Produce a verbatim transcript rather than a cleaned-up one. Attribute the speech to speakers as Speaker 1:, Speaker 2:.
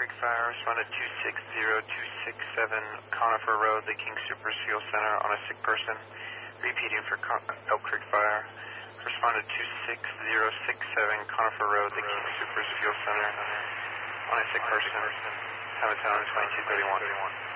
Speaker 1: Creek Fire. Responded two six zero two six seven Conifer Road, the King Supers Fuel Center on a sick person. Repeating for Con Elk Creek Fire. Responded two six zero six seven Conifer Road, the King Supers Fuel Center on a sick person. Time of town twenty-two thirty-one.